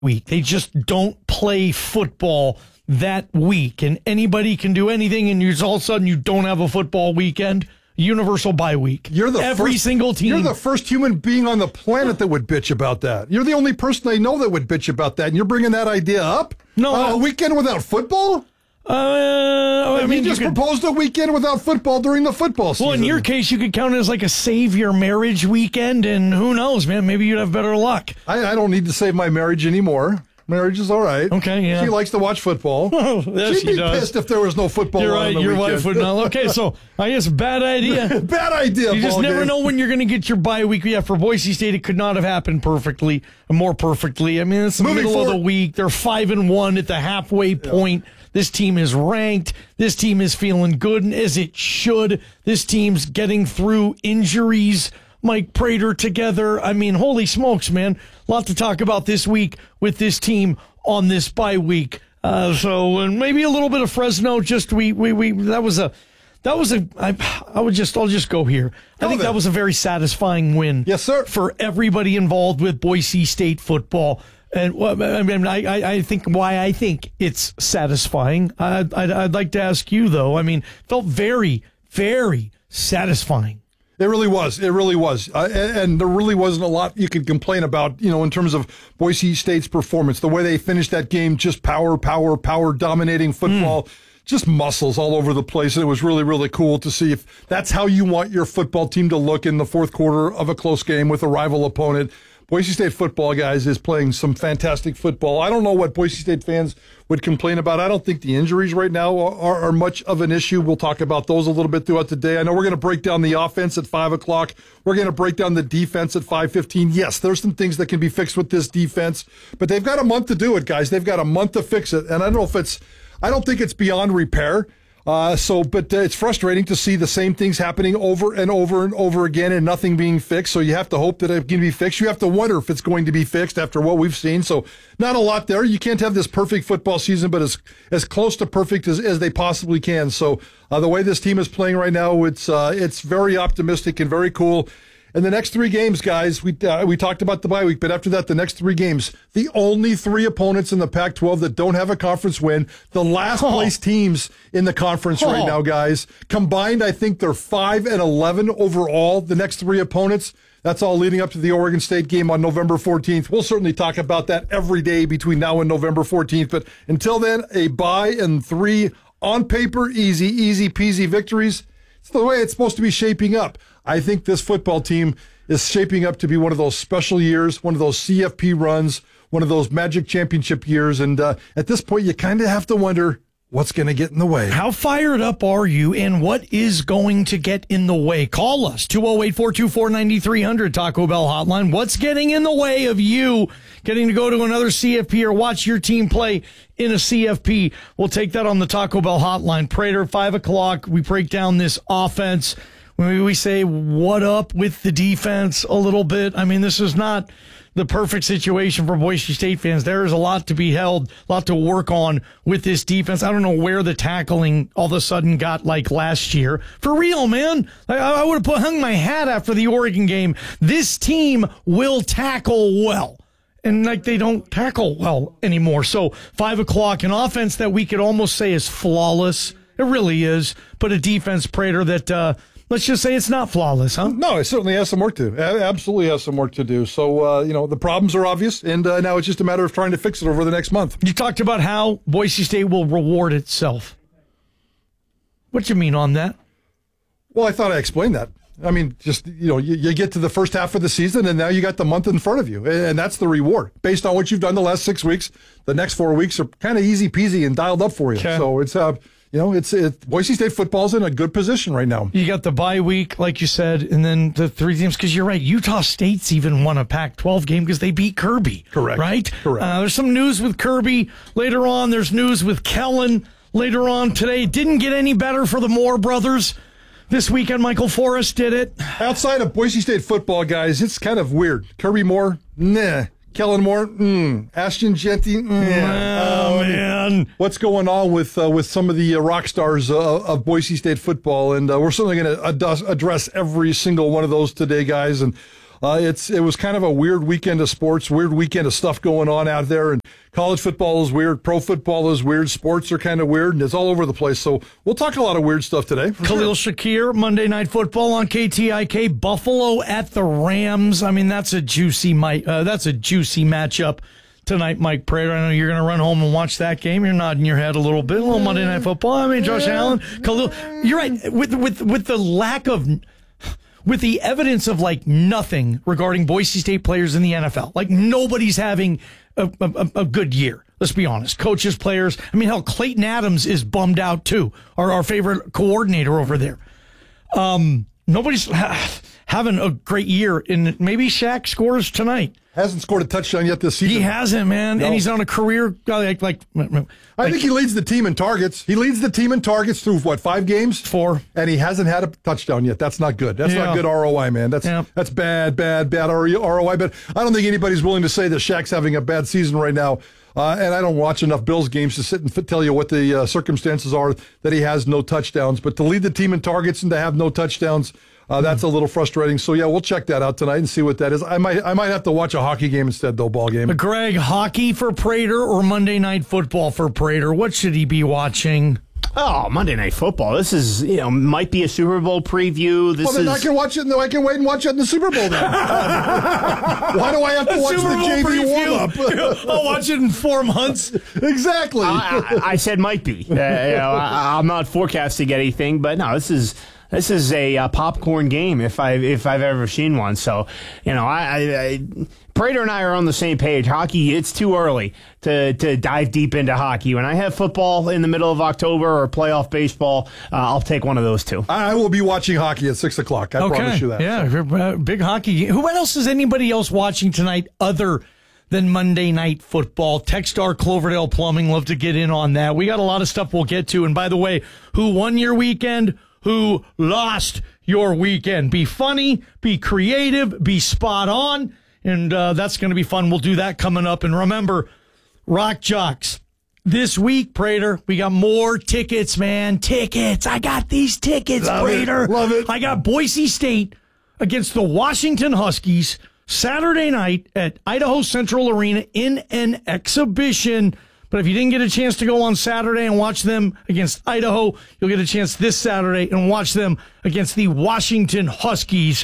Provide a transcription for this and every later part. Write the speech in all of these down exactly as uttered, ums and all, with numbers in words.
week. They just don't play football that week, and anybody can do anything, and you all of a sudden you don't have a football weekend. Universal bye week. You're the every first, single team. You're the first human being on the planet that would bitch about that. You're the only person I know that would bitch about that, and you're bringing that idea up. No, uh, uh, a weekend without football. Uh, I mean, you just you could, proposed a weekend without football during the football season. Well, in your case, you could count it as like a save your marriage weekend, and who knows, man? Maybe you'd have better luck. I, I don't need to save my marriage anymore. Marriage is all right. Okay, yeah. She likes to watch football. Oh, yes, She'd be she does. pissed if there was no football. You're on right. the Your weekend. wife would not. Okay, so I guess bad idea. Bad idea. You just ball never game. know when you're going to get your bye week. Yeah, for Boise State, it could not have happened perfectly, more perfectly. I mean, it's the Moving middle forward. of the week. They're five and one at the halfway point. Yeah. This team is ranked. This team is feeling good, as it should. This team's getting through injuries. Mike Prater together. I mean, holy smokes, man. A lot to talk about this week with this team on this bye week. Uh, so, and maybe a little bit of Fresno. Just we, we, we, that was a, that was a, I, I would just, I'll just go here. I Go think then. that was a very satisfying win. Yes, sir. For everybody involved with Boise State football. And well, I mean, I, I, I think why I think it's satisfying. I'd, I'd, I'd like to ask you though. I mean, felt very, very satisfying. It really was. It really was. Uh, and, and there really wasn't a lot you could complain about, you know, in terms of Boise State's performance. The way they finished that game, just power, power, power, dominating football, mm. just muscles all over the place. And it was really, really cool to see if that's how you want your football team to look in the fourth quarter of a close game with a rival opponent. Boise State football, guys, is playing some fantastic football. I don't know what Boise State fans would complain about. I don't think the injuries right now are, are much of an issue. We'll talk about those a little bit throughout the day. I know we're going to break down the offense at five o'clock. We're going to break down the defense at five fifteen. Yes, there's some things that can be fixed with this defense, but they've got a month to do it, guys. They've got a month to fix it, and I don't know if it's – I don't think it's beyond repair. Uh, so, but uh, it's frustrating to see the same things happening over and over and over again and nothing being fixed. So you have to hope that it can be fixed. You have to wonder if it's going to be fixed after what we've seen. So not a lot there. You can't have this perfect football season, but as, as close to perfect as, as they possibly can. So uh, the way this team is playing right now, it's, uh, it's very optimistic and very cool. And the next three games, guys, we uh, we talked about the bye week, but after that, the next three games, the only three opponents in the Pac twelve that don't have a conference win, the last oh. place teams in the conference oh. right now, guys. Combined, I think they're five and eleven overall, the next three opponents. That's all leading up to the Oregon State game on November fourteenth. We'll certainly talk about that every day between now and November fourteenth. But until then, a bye and three on paper, easy, easy peasy victories. It's the way it's supposed to be shaping up. I think this football team is shaping up to be one of those special years, one of those C F P runs, one of those Magic Championship years. And uh, at this point, you kind of have to wonder what's going to get in the way. How fired up are you, and what is going to get in the way? Call us, two oh eight, four two four, nine three hundred, Taco Bell hotline. What's getting in the way of you getting to go to another C F P or watch your team play in a C F P? We'll take that on the Taco Bell hotline. Prater, five o'clock, we break down this offense. Maybe we say what up with the defense a little bit. I mean, this is not the perfect situation for Boise State fans. There is a lot to be held, a lot to work on with this defense. I don't know where the tackling all of a sudden got like last year. For real, man. I, I would have put, hung my hat after the Oregon game. This team will tackle well. And like they don't tackle well anymore. So five o'clock, an offense that we could almost say is flawless. It really is. But a defense, Prater, that uh, let's just say it's not flawless, huh? No, it certainly has some work to do. It absolutely has some work to do. So, uh, you know, the problems are obvious, and uh, now it's just a matter of trying to fix it over the next month. You talked about how Boise State will reward itself. What you mean on that? Well, I thought I explained that. I mean, just, you know, you, you get to the first half of the season, and now you got the month in front of you, and that's the reward. Based on what you've done the last six weeks, the next four weeks are kind of easy peasy and dialed up for you. Okay. So it's, uh, you know, it's it, Boise State football's in a good position right now. You got the bye week, like you said, and then the three teams, because you're right, Utah State's even won a Pac twelve game because they beat Kirby. Correct. Right? Correct. Uh, there's some news with Kirby. Later on, there's news with Kellen. Later on today, didn't get any better for the Moore brothers. This weekend, Michael Forrest did it. Outside of Boise State football, guys, it's kind of weird. Kirby Moore, nah. Kellen Moore, mm. Ashton Jeanty, mm. Oh, um, man. What's going on with uh, with some of the uh, rock stars uh, of Boise State football? And uh, we're certainly going to ad- address every single one of those today, guys. And Uh, it's it was kind of a weird weekend of sports, weird weekend of stuff going on out there, and college football is weird, pro football is weird, sports are kind of weird, and it's all over the place. So we'll talk a lot of weird stuff today. Khalil sure. Shakir, Monday Night Football on K T I K. Buffalo at the Rams. I mean, that's a juicy, uh, that's a juicy matchup tonight, Mike Prater. I know you're going to run home and watch that game. You're nodding your head a little bit. A little Monday Night Football. I mean, Josh Allen, Khalil. You're right. With with with the lack of. With the evidence of like nothing regarding Boise State players in the N F L, like nobody's having a, a, a good year. Let's be honest. Coaches, players. I mean, hell, Clayton Adams is bummed out too. Our our favorite coordinator over there. Um, nobody's ha- having a great year. And maybe Shaq scores tonight. Hasn't scored a touchdown yet this season. He hasn't, man, no. And he's on a career like like. like I think he leads the team in targets. He leads the team in targets through what five games? Four, and he hasn't had a touchdown yet. That's not good. That's yeah. not good R O I, man. That's yeah. that's bad, bad, bad R O I. But I don't think anybody's willing to say that Shaq's having a bad season right now. Uh, and I don't watch enough Bills games to sit and f- tell you what the uh, circumstances are that he has no touchdowns. But to lead the team in targets and to have no touchdowns. Uh, that's a little frustrating. So, yeah, we'll check that out tonight and see what that is. I might I might have to watch a hockey game instead, though, ball game. Greg, hockey for Prater or Monday Night Football for Prater? What should he be watching? Oh, Monday Night Football. This is, you know, might be a Super Bowl preview. This well, then is... I can watch it. No, I can wait and watch it in the Super Bowl then. Why do I have to a watch Super the Bowl J V warm-up? I'll watch it in four months. Exactly. I, I, I said might be. Uh, you know, I, I'm not forecasting anything, but no, this is... This is a uh, popcorn game if I if I've ever seen one. So, you know, I, I, I Prater and I are on the same page. Hockey, it's too early to to dive deep into hockey. When I have football in the middle of October or playoff baseball, uh, I'll take one of those two. I will be watching hockey at six o'clock. I okay. promise you that. Yeah, so. Big hockey. Who else is anybody else watching tonight other than Monday Night Football? Techstar Cloverdale Plumbing, love to get in on that. We got a lot of stuff we'll get to. And by the way, who won your weekend? Who lost your weekend? Be funny, be creative, be spot on, and uh, that's going to be fun. We'll do that coming up. And remember, Rock Jocks, this week, Prater, we got more tickets, man. Tickets. I got these tickets, Love Prater. It. Love it. I got Boise State against the Washington Huskies Saturday night at Idaho Central Arena in an exhibition. But if you didn't get a chance to go on Saturday and watch them against Idaho, you'll get a chance this Saturday and watch them against the Washington Huskies.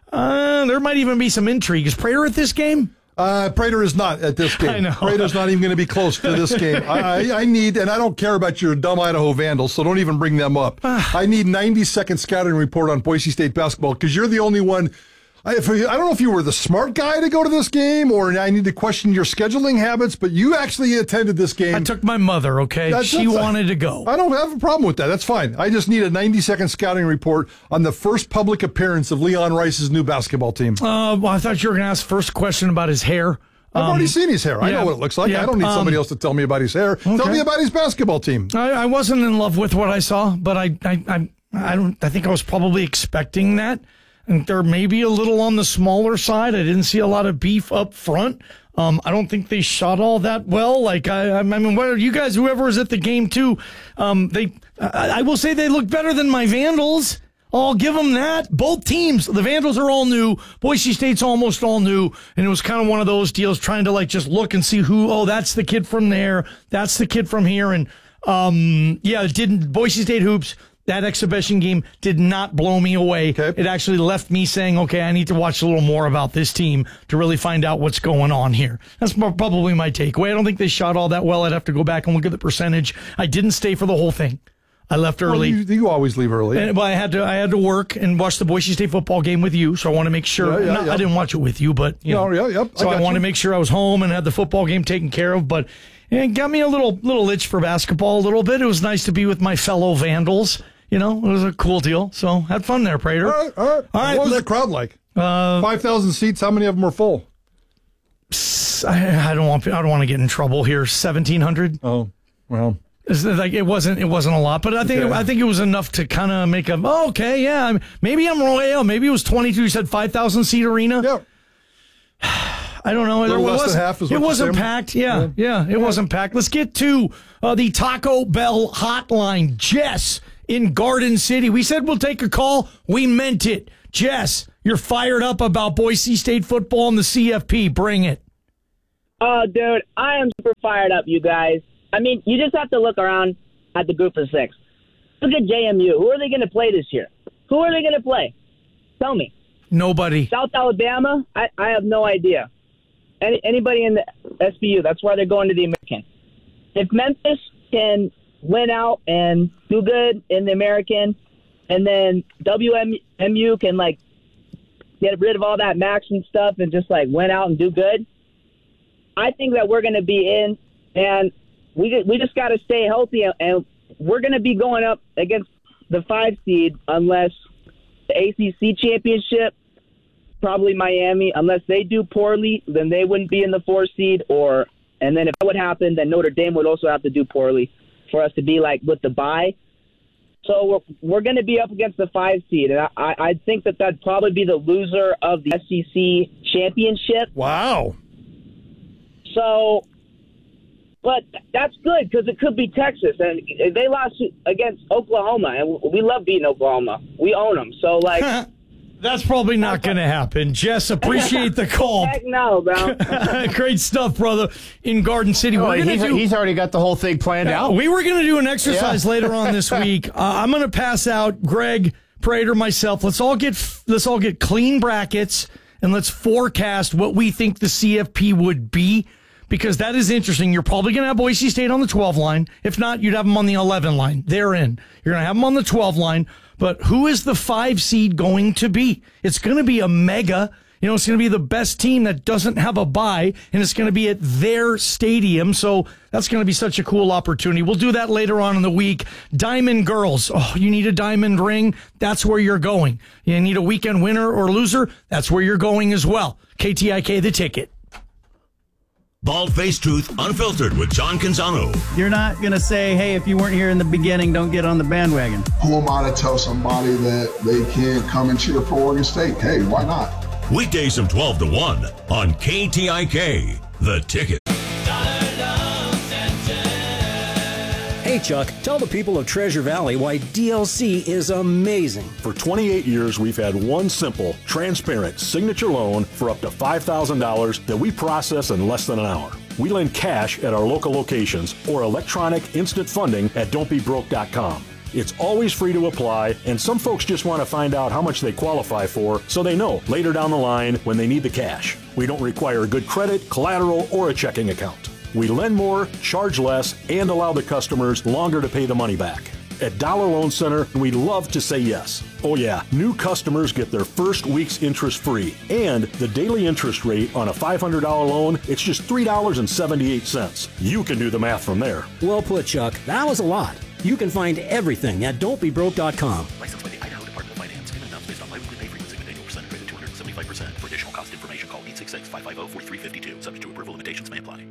Uh, there might even be some intrigue. Is Prater at this game? Uh, Prater is not at this game. I know. Prater's not even going to be close to this game. I, I, I need, and I don't care about your dumb Idaho Vandals, so don't even bring them up. I need ninety second scouting report on Boise State basketball because you're the only one. I, if, I don't know if you were the smart guy to go to this game or I need to question your scheduling habits, but you actually attended this game. I took my mother, okay? That's, she that's, wanted to go. I don't have a problem with that. That's fine. I just need a ninety second scouting report on the first public appearance of Leon Rice's new basketball team. Uh, well, I thought you were going to ask first question about his hair. I've um, already seen his hair. I yeah, know what it looks like. yeah, I don't need somebody um, else to tell me about his hair. Okay. Tell me about his basketball team. I, I wasn't in love with what I saw, but I, I, I, I don't. I think I was probably expecting that. And they're maybe a little on the smaller side. I didn't see a lot of beef up front. Um, I don't think they shot all that well. Like I, I mean, what are you guys? Whoever was at the game too, um, they. I, I will say they look better than my Vandals. I'll give them that. Both teams, the Vandals are all new. Boise State's almost all new, and it was kind of one of those deals, trying to like just look and see who. Oh, that's the kid from there. That's the kid from here, and um, yeah, it didn't. Boise State hoops. That exhibition game did not blow me away. Okay. It actually left me saying, okay, I need to watch a little more about this team to really find out what's going on here. That's probably my takeaway. I don't think they shot all that well. I'd have to go back and look at the percentage. I didn't stay for the whole thing. I left early. Well, you, you always leave early. And, well, I had to I had to work and watch the Boise State football game with you, so I want to make sure. Yeah, yeah, not, yeah. I didn't watch it with you, but you no, know. yeah, yep, so I, I want you. to make sure I was home and had the football game taken care of. But it got me a little little itch for basketball a little bit. It was nice to be with my fellow Vandals. You know, it was a cool deal. So had fun there, Prater. All right, all right. All right, what was let, the crowd like? Uh, Five thousand seats. How many of them are full? I, I don't want. I don't want to get in trouble here. Seventeen hundred. Oh, well. It's like it wasn't. It wasn't a lot, but I think. Okay. It, I think it was enough to kind of make a. Oh, okay, yeah. I mean, maybe I'm wrong. Maybe it was twenty-two. You said five thousand seat arena. Yeah. I don't know. There less was, than half is what it you're wasn't saying? packed. Yeah, yeah, Yeah. it Yeah. wasn't packed. Let's get to uh, the Taco Bell hotline. Jess in Garden City. We said we'll take a call. We meant it. Jess, you're fired up about Boise State football and the C F P. Bring it. Oh, dude, I am super fired up, you guys. I mean, you just have to look around at the group of six. Look at J M U. Who are they going to play this year? Who are they going to play? Tell me. Nobody. South Alabama? I, I have no idea. Any, anybody in the S B U? That's why they're going to the American. If Memphis can win out and do good in the American, and then W M U can, like, get rid of all that max and stuff and just, like, win out and do good, I think that we're going to be in, and we just, we just got to stay healthy, and we're going to be going up against the five seed unless the A C C championship, probably Miami, unless they do poorly, then they wouldn't be in the four seed, or and then if that would happen, then Notre Dame would also have to do poorly for us to be like with the bye. So we're, we're going to be up against the five seed, and I, I think that that'd probably be the loser of the S E C championship. Wow. So, but that's good because it could be Texas, and they lost against Oklahoma, and we love beating Oklahoma. We own them. So, like, that's probably not going to happen. Jess, appreciate the call. Heck no, bro. Great stuff, brother. In Garden City, Oh, we're he's, gonna do. he's already got the whole thing planned Uh, out. we were going to do an exercise Yeah. later on this week. Uh, I'm going to pass out Greg, Prater, myself. Let's all get let's all get clean brackets and let's forecast what we think the C F P would be, because that is interesting. You're probably going to have Boise State on the twelve line. If not, you'd have them on the eleven line. They're in. You're going to have them on the twelve line. But who is the five seed going to be? It's going to be a mega. You know, it's going to be the best team that doesn't have a bye, and it's going to be at their stadium. So that's going to be such a cool opportunity. We'll do that later on in the week. Diamond Girls. Oh, you need a diamond ring? That's where you're going. You need a weekend winner or loser? That's where you're going as well. K T I K, the ticket. Bald-faced truth, unfiltered with John Canzano. You're not going to say, hey, if you weren't here in the beginning, don't get on the bandwagon. Who am I to tell somebody that they can't come and cheer for Oregon State? Hey, why not? Weekdays from twelve to one on K T I K, the ticket. Hey, Chuck, tell the people of Treasure Valley why D L C is amazing. For twenty-eight years, we've had one simple, transparent signature loan for up to five thousand dollars that we process in less than an hour. We lend cash at our local locations or electronic instant funding at don't be broke dot com. It's always free to apply, and some folks just want to find out how much they qualify for so they know later down the line when they need the cash. We don't require good credit, collateral, or a checking account. We lend more, charge less, and allow the customers longer to pay the money back. At Dollar Loan Center, we love to say yes. Oh yeah, new customers get their first week's interest free. And the daily interest rate on a five hundred dollars loan, it's just three dollars and seventy-eight cents. You can do the math from there. Well put, Chuck. That was a lot. You can find everything at don't be broke dot com. Licensed by the Idaho Department of Finance. Payment amounts based on biweekly pay frequency with annual percent rate of two hundred seventy-five percent. For additional cost information, call eight six six, five five zero, four three five two. Subject to approval, limitations may apply.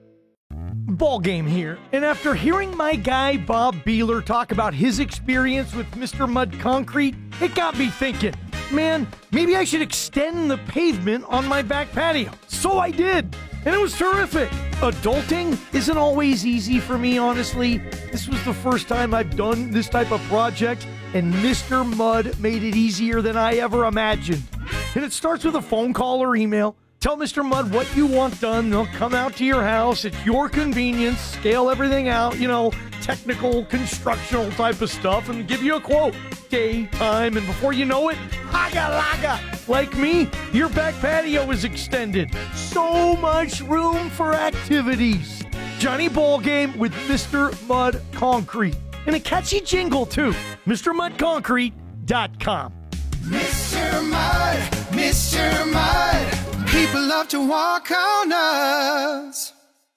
Ball game here. And after hearing my guy Bob Beeler talk about his experience with Mister Mud Concrete, it got me thinking, man, maybe I should extend the pavement on my back patio. So I did, and it was terrific. Adulting isn't always easy for me, honestly. This was the first time I've done this type of project, and Mister Mud made it easier than I ever imagined. And it starts with a phone call or email. Tell Mister Mud what you want done. They'll come out to your house at your convenience, scale everything out, you know, technical, constructional type of stuff, and give you a quote. Day, time, and before you know it, haga laga. Like me, your back patio is extended. So much room for activities. Johnny Ballgame with Mister Mud Concrete. And a catchy jingle, too. Mister Mud Concrete dot com. Mister Mud, Mister Mud. People love to walk on us.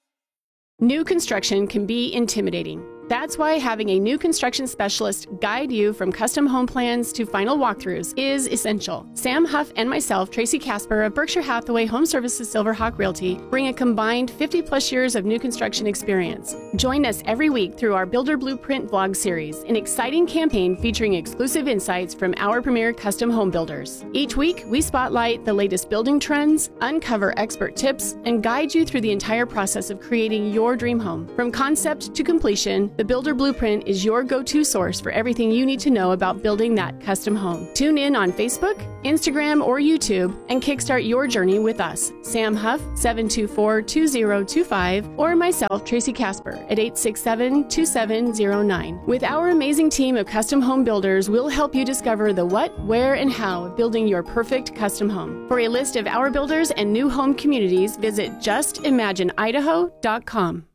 New construction can be intimidating. That's why having a new construction specialist guide you from custom home plans to final walkthroughs is essential. Sam Huff and myself, Tracy Casper of Berkshire Hathaway Home Services Silverhawk Realty, bring a combined fifty plus years of new construction experience. Join us every week through our Builder Blueprint vlog series, an exciting campaign featuring exclusive insights from our premier custom home builders. Each week, we spotlight the latest building trends, uncover expert tips, and guide you through the entire process of creating your dream home. From concept to completion, The Builder Blueprint is your go-to source for everything you need to know about building that custom home. Tune in on Facebook, Instagram, or YouTube and kickstart your journey with us, Sam Huff, seven two four, two zero two five, or myself, Tracy Casper, at eight six seven, two seven zero nine. With our amazing team of custom home builders, we'll help you discover the what, where, and how of building your perfect custom home. For a list of our builders and new home communities, visit just imagine idaho dot com.